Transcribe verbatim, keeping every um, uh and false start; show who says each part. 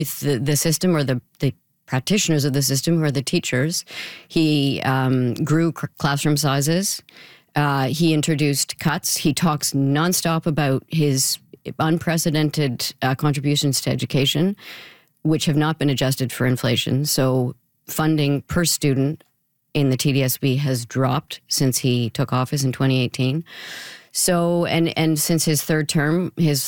Speaker 1: with the, the system or the, the practitioners of the system who are the teachers. He um, grew classroom sizes. Uh, he introduced cuts. He talks nonstop about his unprecedented uh, contributions to education, which have not been adjusted for inflation. So funding per student in the T D S B has dropped since he took office in twenty eighteen. So, and, and since his third term, his